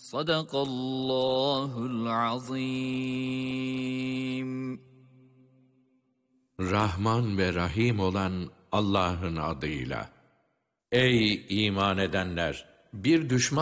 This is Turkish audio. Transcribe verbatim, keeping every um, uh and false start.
Sadakallahul azim. Rahman ve Rahim olan Allah'ın adıyla. Ey iman edenler! Bir düşman